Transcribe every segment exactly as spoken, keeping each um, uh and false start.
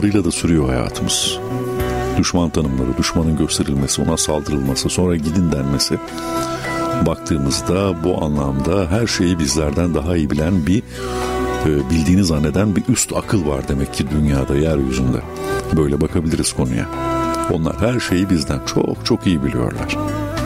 tanımlarıyla da sürüyor hayatımız. Düşman tanımları, düşmanın gösterilmesi, ona saldırılması, sonra gidin denmesi. Baktığımızda bu anlamda her şeyi bizlerden daha iyi bilen bir, bildiğini zanneden bir üst akıl var demek ki dünyada, yeryüzünde. Böyle bakabiliriz konuya. Onlar her şeyi bizden çok çok iyi biliyorlar.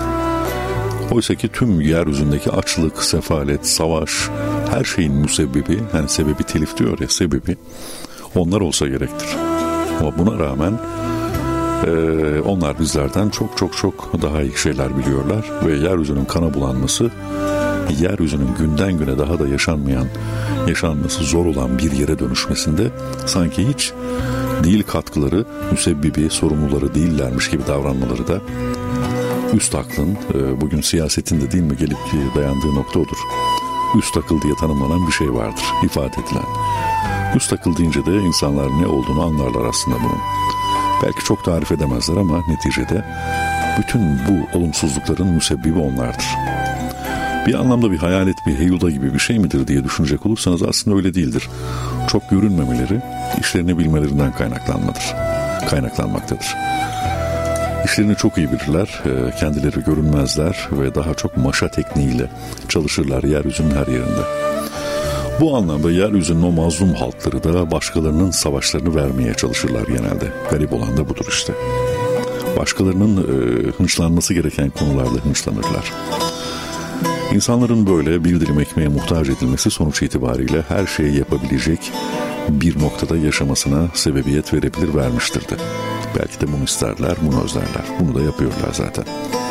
Oysa ki tüm yeryüzündeki açlık, sefalet, savaş, her şeyin müsebbibi, hani sebebi telif diyor ya, sebebi onlar olsa gerektir. Ama buna rağmen e, onlar bizlerden çok çok çok daha iyi şeyler biliyorlar ve yeryüzünün kana bulanması, yeryüzünün günden güne daha da yaşanmayan, yaşanması zor olan bir yere dönüşmesinde sanki hiç değil katkıları, müsebbibi, sorumluları değillermiş gibi davranmaları da üst aklın, bugün siyasetinde değil mi gelip dayandığı nokta odur. Üst akıl diye tanımlanan bir şey vardır, ifade edilen. Üst akıl deyince de insanlar ne olduğunu anlarlar aslında bunun. Belki çok tarif edemezler ama neticede bütün bu olumsuzlukların müsebbibi onlardır. Bir anlamda bir hayalet, bir heyuda gibi bir şey midir diye düşünecek olursanız aslında öyle değildir. Çok görünmemeleri, işlerini bilmelerinden kaynaklanmadır, kaynaklanmaktadır. İşlerini çok iyi bilirler, kendileri görünmezler ve daha çok maşa tekniğiyle çalışırlar yeryüzünün her yerinde. Bu anlamda yeryüzünün o mazlum halkları da başkalarının savaşlarını vermeye çalışırlar genelde. Garip olan da budur işte. Başkalarının e, hınçlanması gereken konularda hınçlanırlar. İnsanların böyle bildirim ekmeğe muhtaç edilmesi sonuç itibariyle her şeyi yapabilecek bir noktada yaşamasına sebebiyet verebilir, vermiştir de. Belki de bunu isterler, bunu özlerler. Bunu da yapıyorlar zaten.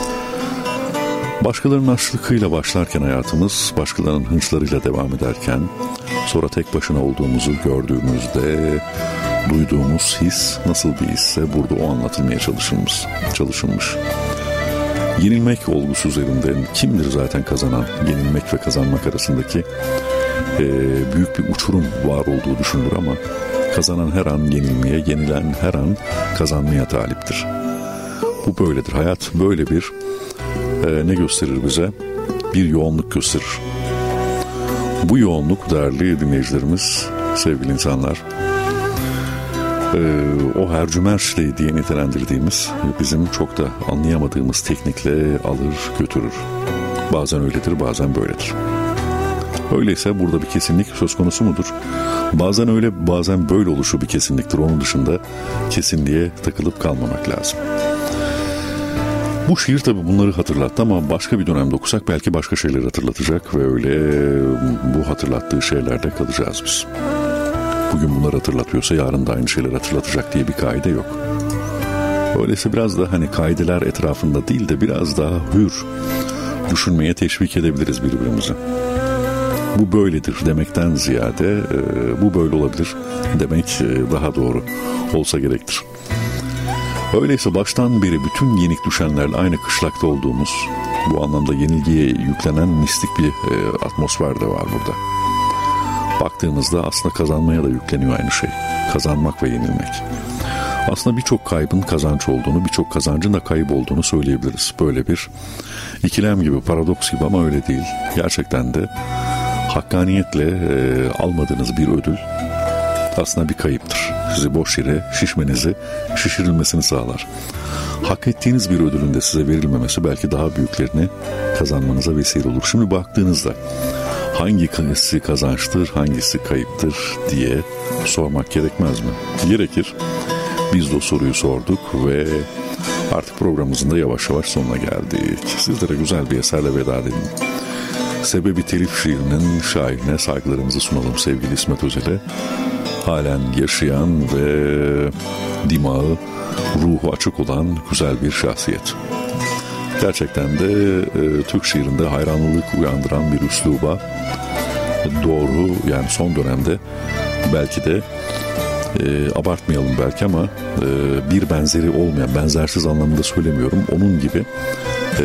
Başkalarının açlıkıyla başlarken hayatımız, başkalarının hınçlarıyla devam ederken, sonra tek başına olduğumuzu gördüğümüzde duyduğumuz his nasıl bir hisse burada o anlatılmaya çalışılmış. çalışılmış. Yenilmek olgusu üzerinden kimdir zaten kazanan? Yenilmek ve kazanmak arasındaki e, büyük bir uçurum var olduğu düşünülür ama kazanan her an yenilmeye, yenilen her an kazanmaya taliptir. Bu böyledir. Hayat böyle bir e, ne gösterir bize? Bir yoğunluk gösterir. Bu yoğunluk değerli dinleyicilerimiz, sevgili insanlar, e, o hercümerçliği diye nitelendirdiğimiz, bizim çok da anlayamadığımız teknikle alır götürür. Bazen öyledir, bazen böyledir. Öyleyse burada bir kesinlik söz konusu mudur? Bazen öyle, bazen böyle oluşu bir kesinliktir. Onun dışında kesinliğe takılıp kalmamak lazım. Bu şiir tabii bunları hatırlattı ama başka bir dönemde okusak belki başka şeyleri hatırlatacak ve öyle bu hatırlattığı şeylerde kalacağız biz. Bugün bunları hatırlatıyorsa yarın da aynı şeyleri hatırlatacak diye bir kaide yok. Öyleyse biraz da hani kaideler etrafında değil de biraz daha hür düşünmeye teşvik edebiliriz birbirimizi. Bu böyledir demekten ziyade e, bu böyle olabilir demek e, daha doğru olsa gerektir. Öyleyse baştan beri bütün yenik düşenlerle aynı kışlakta olduğumuz, bu anlamda yenilgiye yüklenen mistik bir e, atmosfer de var burada. Baktığımızda aslında kazanmaya da yükleniyor aynı şey. Kazanmak ve yenilmek. Aslında birçok kaybın kazanç olduğunu, birçok kazancın da kayıp olduğunu söyleyebiliriz. Böyle bir ikilem gibi, paradoks gibi ama öyle değil. Gerçekten de hakkaniyetle e, almadığınız bir ödül aslında bir kayıptır. Sizi boş yere şişmenizi, şişirilmesini sağlar. Hak ettiğiniz bir ödülün de size verilmemesi belki daha büyüklerini kazanmanıza vesile olur. Şimdi baktığınızda hangisi kazançtır, hangisi kayıptır diye sormak gerekmez mi? Gerekir. Biz de o soruyu sorduk ve artık programımızın da yavaş yavaş sonuna geldik. Sizlere güzel bir eserle veda edelim. Sebebi Telif şiirinin şairine saygılarımızı sunalım sevgili İsmet Özel'e. Halen yaşayan ve dimağı, ruhu açık olan güzel bir şahsiyet. Gerçekten de e, Türk şiirinde hayranlılık uyandıran bir üsluba doğru, yani son dönemde belki de e, abartmayalım belki ama e, bir benzeri olmayan, benzersiz anlamında söylemiyorum, onun gibi e,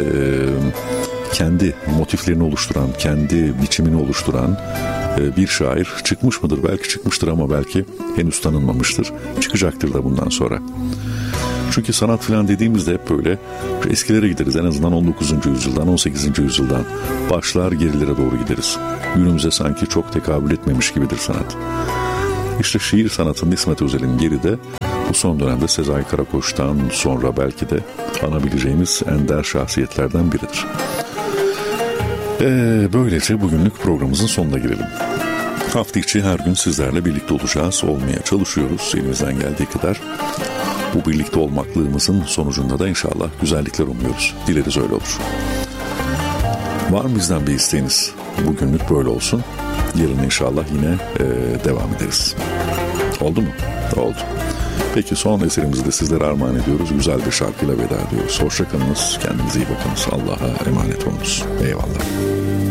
kendi motiflerini oluşturan, kendi biçimini oluşturan e, bir şair çıkmış mıdır? Belki çıkmıştır ama belki henüz tanınmamıştır. Çıkacaktır da bundan sonra. Çünkü sanat filan dediğimizde hep böyle eskilere gideriz. En azından on dokuzuncu yüzyıldan, on sekizinci yüzyıldan başlar gerilere doğru gideriz. Günümüze sanki çok tekabül etmemiş gibidir sanat. İşte şiir sanatının İsmet Özel'in geride, bu son dönemde Sezai Karakoç'tan sonra belki de anabileceğimiz ender şahsiyetlerden biridir. Ee, böylece bugünlük programımızın sonuna girelim. Hafta içi her gün sizlerle birlikte olacağız, olmaya çalışıyoruz elimizden geldiği kadar. Bu birlikte olmaklığımızın sonucunda da inşallah güzellikler umuyoruz. Dileriz öyle olur. Var mı bizden bir isteğiniz? Bugünlük böyle olsun. Yarın inşallah yine e, devam ederiz. Oldu mu? Oldu. Peki son eserimizi de sizlere armağan ediyoruz. Güzel bir şarkıyla veda ediyoruz. Hoşça kalınız. Kendinize iyi bakınız. Allah'a emanet olunuz. Eyvallah.